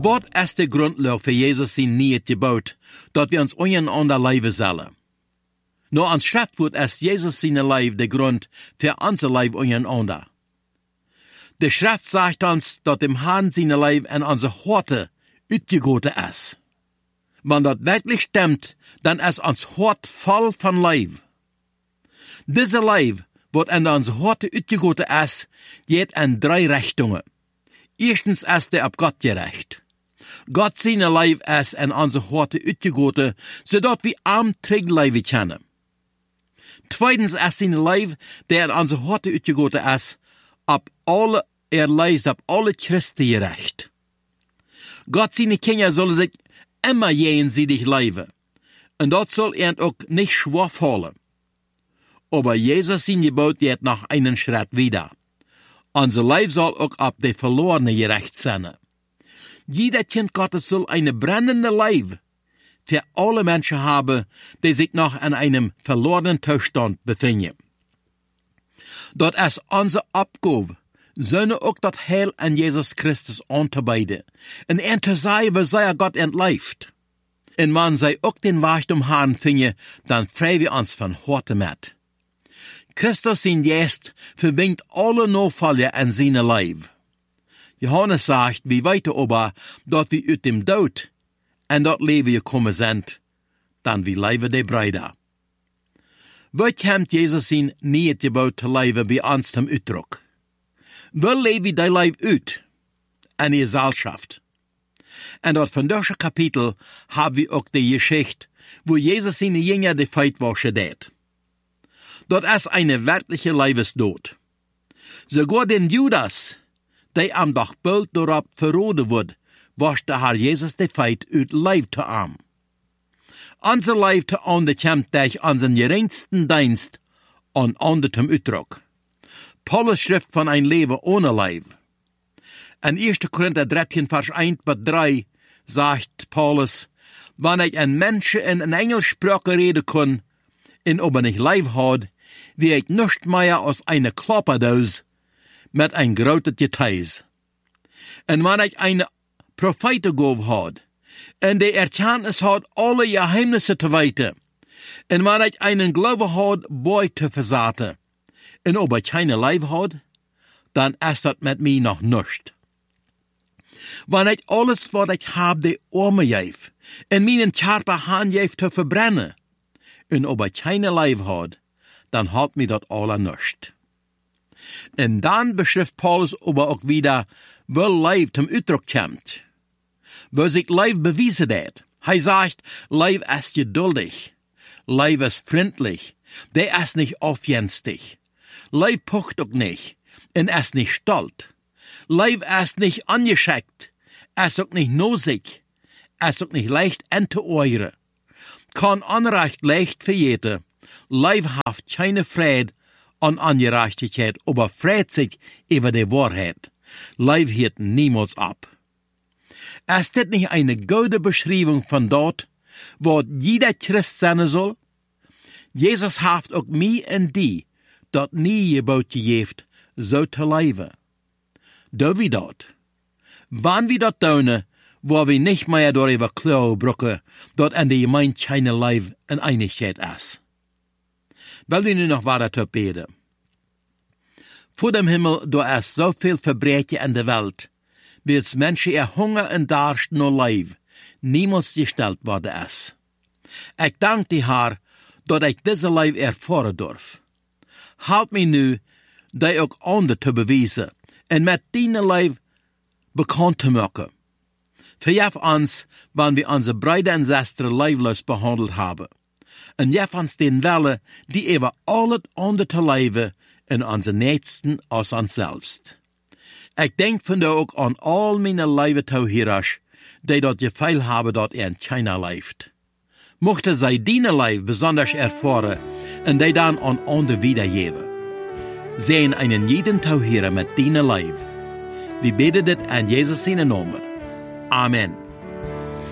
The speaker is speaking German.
Wat is de grondslag voor Jezus zijn niet gebouwd, dat we ons ondereinander leven zullen? Nou, aan Schriftwoord is Jezus zijn leven de grond voor onze leven ondereinander. De Schrift sagt ons, dat dem Herrn zijn leven en onze Horte uitgegoten is. Wenn dat wirklich stimmt, dann ist ons Hort voll von Leib. Diese Leib, wat in onze Horte uitgegoten is, geht in 3 Richtungen. Erstens ist der ab Gott gerecht. Gott seine Leib ist in onze Horte uitgegoten, zodat wir arm Trägleibe kennen. Zweitens ist seine Leib, der in onze Horte uitgegoten ist, ab alle Leis, ab alle Christen gerecht. Gott seine Kinder sollen sich immer jenseitig leben. Und das soll auch nicht schwer fallen. Aber Jesus sein Gebot geht noch einen Schritt wieder. Unser Leib soll auch ab der Verlorene gerecht sein. Jeder Kind Gottes soll eine brennende Leib für alle Menschen haben, die sich noch in einem verlorenen Zustand befinden. Dort ist unsere Abgabe, sollen auch das Heil an Jesus Christus anzubieten und zu sein, wo sei Gott entläuft. Und wenn sie auch den Weg zum Herrn finden, dann freuen wir uns von Horte mit. Christus sein Geist verbindet alle Nachfolger an seine Leib. Johannes sagt, wie weiter aber, dass wir aus dem Tod und dort Leben gekommen sind, dann wie leben die Brüder. Wo kommt Jesus sein nicht gebaut zu leben bei uns zum Ausdruck? Wo leben wir die Leib uit? In die Gesellschaft. Und dort von diesem Kapitel haben wir auch die Geschichte, wo Jesus seine Jünger die Feitwasche deed. Dort ist eine wirkliche Leibesdod. Sogar den Judas, der am Tag bald darauf verroden wird, wascht der Herr Jesus die Feit uit Leib zu arm. Unser Leib zu ande kommt durch unseren geringsten Dienst und ande zum Ausdruck. Paulus schrift von ein Leben ohne Leib. In 1. Korinther 13, Vers 1-3 sagt Paulus, wenn ich ein Menschen in einer Engelsprache reden kann, und aber nicht Leib hat, wie ich nicht mehr aus einer Klapperdose mit ein großes Geteis. Und wenn ich eine Prophetengabe hat, und die Erkenntnis hat, alle Geheimnisse zu weiten, und wenn ich einen Glaube hat, Boi zu versaten, und ob ich keine Leib hat, dann ist das mit mir noch nichts. Wenn ich alles, was ich habe, die Arme gebe, und meinen Körper hingebe zu verbrennen, und ob ich keine Leib hat, dann hat mir das alle nichts. Und dann beschrift Paulus aber auch wieder, wo Leib zum Ausdruck kommt. Wo sich Leib bewiesen hat. Er sagt, Leib ist geduldig. Leib ist freundlich. Der ist nicht aufjenstig. Leib pocht auch nicht. Und ist nicht stolz. Leib ist nicht angeschickt. Ist auch nicht nosig. Ist auch nicht leicht enteure. Kann Unrecht leicht verjeten. Leib haft keine Freude an Ungerechtigkeit, aber freut sich über die Wahrheit. Leib hört niemals ab. Ist das nicht eine gute Beschreibung von dort, wo jeder Christ sein soll? Jesus haft auch mir und die, dort nie gebaut gegeben, so zu leben. Do wie dort. Wann wir dort tun, wo wir nicht mehr darüber klar brücken, dort in der Gemeinde keine Leib in Einigkeit ist. Weil wir nun noch weiter beten. Vor dem Himmel, da ist so viel Verbrechen in der Welt, wie es Menschen ihr Hunger und Durst nur Leib niemals gestellt worden ist. Ich danke dir, Herr, dass ich diese Leib erfahren darf. Halt mich nu, die auch andere zu beweisen und mit deiner Leib bekannt zu machen. Verjef uns, wenn wir unsere Brüder und Schwestern leiblos behandelt haben. Und jef uns den Wille, die über alles andere zu leben, in unseren Nächsten als uns selbst. Ich denke von da auch an all meine Leibetauhirasch, die dort gefeil haben, dort in China lebt. Mochte sei deine Leib besonders erfahren und die dann an andere wiedergeben. Sehen einen jeden Tauhierer mit deiner Leib. Wir beten das an Jesus seinen Namen. Amen.